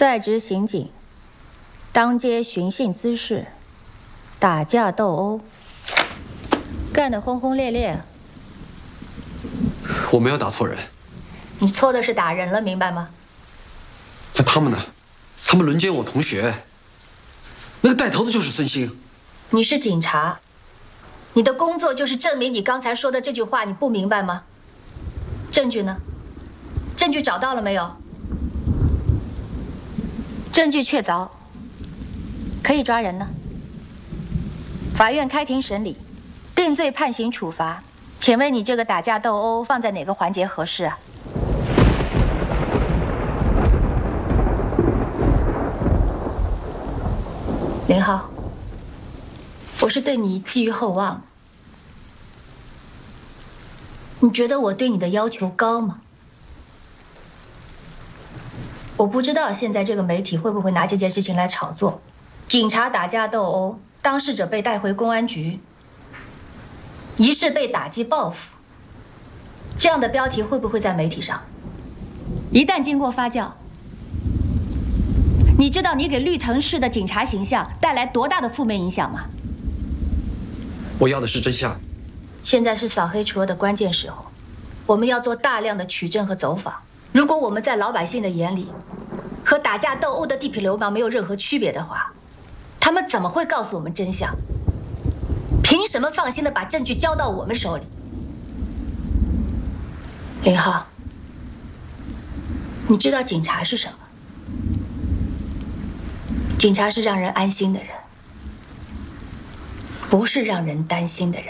在职刑警，当街寻衅滋事，打架斗殴，干得轰轰烈烈。 我没有打错人， 你错的是打人了，明白吗？ 那他们呢？他们轮奸我同学，那个带头的就是孙兴。 你是警察，你的工作就是证明你刚才说的这句话，你不明白吗？证据呢？证据找到了没有？证据确凿，可以抓人呢。法院开庭审理，定罪判刑处罚。请问你这个打架斗殴放在哪个环节合适啊？林浩，我是对你寄予厚望。你觉得我对你的要求高吗？我不知道现在这个媒体会不会拿这件事情来炒作。警察打架斗殴，当事者被带回公安局，疑似被打击报复，这样的标题会不会在媒体上？一旦经过发酵，你知道你给绿藤市的警察形象带来多大的负面影响吗？ 我要的是真相。 现在是扫黑除恶的关键时候，我们要做大量的取证和走访。如果我们在老百姓的眼里和打架斗殴的地痞流氓没有任何区别的话，他们怎么会告诉我们真相？凭什么放心的把证据交到我们手里？林浩，你知道警察是什么？警察是让人安心的人，不是让人担心的人。